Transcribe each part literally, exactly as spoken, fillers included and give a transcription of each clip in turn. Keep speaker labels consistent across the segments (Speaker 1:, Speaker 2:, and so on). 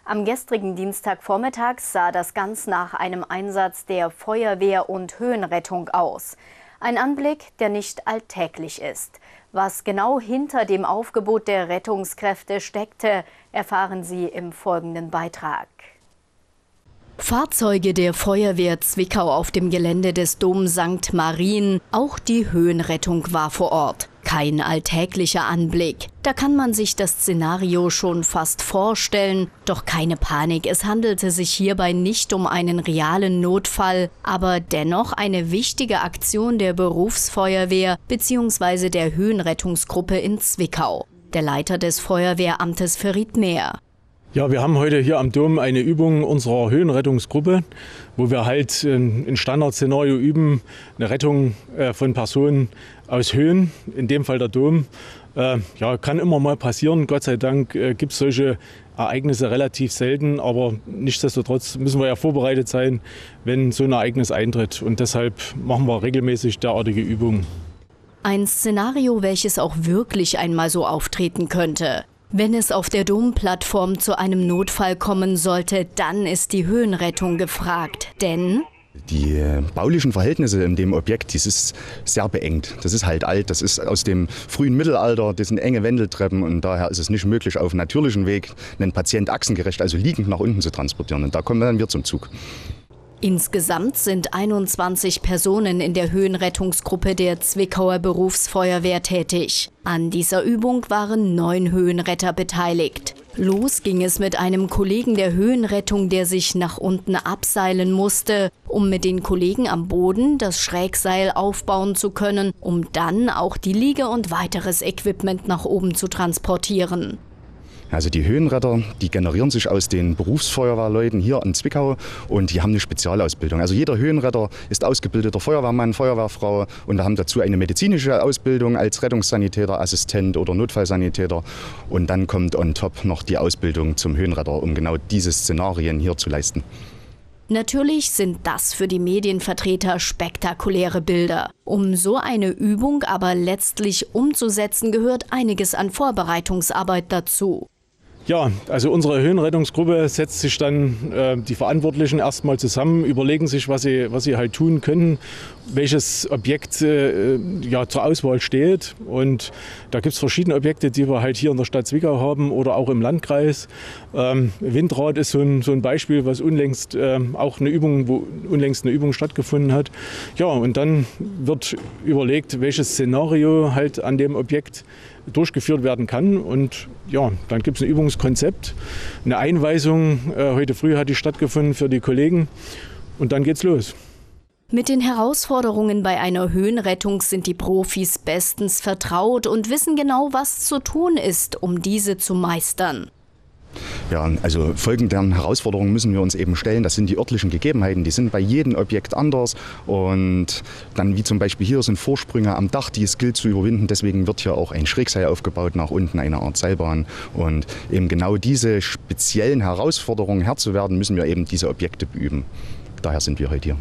Speaker 1: Am gestrigen Dienstagvormittag sah das ganz nach einem Einsatz der Feuerwehr und Höhenrettung aus. Ein Anblick, der nicht alltäglich ist. Was genau hinter dem Aufgebot der Rettungskräfte steckte, erfahren Sie im folgenden Beitrag. Fahrzeuge der Feuerwehr Zwickau auf dem Gelände des Dom Sankt Marien, auch die Höhenrettung war vor Ort. Kein alltäglicher Anblick. Da kann man sich das Szenario schon fast vorstellen. Doch keine Panik, es handelte sich hierbei nicht um einen realen Notfall, aber dennoch eine wichtige Aktion der Berufsfeuerwehr bzw. der Höhenrettungsgruppe in Zwickau. Der Leiter des Feuerwehramtes verriet mehr.
Speaker 2: Ja, wir haben heute hier am Dom eine Übung unserer Höhenrettungsgruppe, wo wir halt ein Standardszenario üben, eine Rettung von Personen aus Höhen, in dem Fall der Dom. Ja, kann immer mal passieren. Gott sei Dank gibt es solche Ereignisse relativ selten, aber nichtsdestotrotz müssen wir ja vorbereitet sein, wenn so ein Ereignis eintritt. Und deshalb machen wir regelmäßig derartige Übungen.
Speaker 1: Ein Szenario, welches auch wirklich einmal so auftreten könnte. Wenn es auf der Domplattform zu einem Notfall kommen sollte, dann ist die Höhenrettung gefragt. Denn
Speaker 3: die baulichen Verhältnisse in dem Objekt, das ist sehr beengt. Das ist halt alt, das ist aus dem frühen Mittelalter, das sind enge Wendeltreppen und daher ist es nicht möglich, auf natürlichem Weg einen Patient achsengerecht, also liegend nach unten zu transportieren. Und da kommen dann wir zum Zug.
Speaker 1: Insgesamt sind einundzwanzig Personen in der Höhenrettungsgruppe der Zwickauer Berufsfeuerwehr tätig. An dieser Übung waren neun Höhenretter beteiligt. Los ging es mit einem Kollegen der Höhenrettung, der sich nach unten abseilen musste, um mit den Kollegen am Boden das Schrägseil aufbauen zu können, um dann auch die Liege und weiteres Equipment nach oben zu transportieren.
Speaker 3: Also die Höhenretter, die generieren sich aus den Berufsfeuerwehrleuten hier in Zwickau und die haben eine Spezialausbildung. Also jeder Höhenretter ist ausgebildeter Feuerwehrmann, Feuerwehrfrau und haben dazu eine medizinische Ausbildung als Rettungssanitäter, Assistent oder Notfallsanitäter. Und dann kommt on top noch die Ausbildung zum Höhenretter, um genau diese Szenarien hier zu leisten.
Speaker 1: Natürlich sind das für die Medienvertreter spektakuläre Bilder. Um so eine Übung aber letztlich umzusetzen, gehört einiges an Vorbereitungsarbeit dazu.
Speaker 2: Ja, also unsere Höhenrettungsgruppe setzt sich dann äh, die Verantwortlichen erstmal zusammen, überlegen sich, was sie, was sie halt tun können, welches Objekt äh, ja, zur Auswahl steht. Und da gibt es verschiedene Objekte, die wir halt hier in der Stadt Zwickau haben oder auch im Landkreis. Ähm, Windrad ist so ein, so ein Beispiel, was unlängst äh, auch eine Übung, wo unlängst eine Übung stattgefunden hat. Ja, und dann wird überlegt, welches Szenario halt an dem Objekt durchgeführt werden kann. Und ja, dann gibt es ein Übungskonzept, eine Einweisung. Äh, heute früh hat die stattgefunden für die Kollegen und dann geht's los.
Speaker 1: Mit den Herausforderungen bei einer Höhenrettung sind die Profis bestens vertraut und wissen genau, was zu tun ist, um diese zu meistern.
Speaker 3: Ja, also folgenden Herausforderungen müssen wir uns eben stellen. Das sind die örtlichen Gegebenheiten, die sind bei jedem Objekt anders. Und dann wie zum Beispiel hier sind Vorsprünge am Dach, die es gilt zu überwinden. Deswegen wird hier auch ein Schrägseil aufgebaut nach unten, eine Art Seilbahn. Und eben genau diese speziellen Herausforderungen Herr zu werden, müssen wir eben diese Objekte beüben. Daher sind wir heute hier.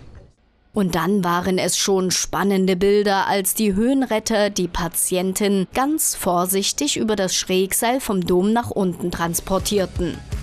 Speaker 1: Und dann waren es schon spannende Bilder, als die Höhenretter die Patientin ganz vorsichtig über das Schrägseil vom Dom nach unten transportierten.